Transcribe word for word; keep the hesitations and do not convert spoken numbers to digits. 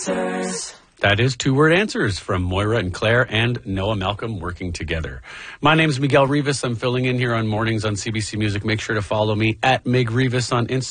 answers. That is Two Word Answers from Moira and Claire and Noah Malcolm working together. My name is Miguel Rivas. I'm filling in here on Mornings on C B C Music. Make sure to follow me at Mig Rivas on Instagram.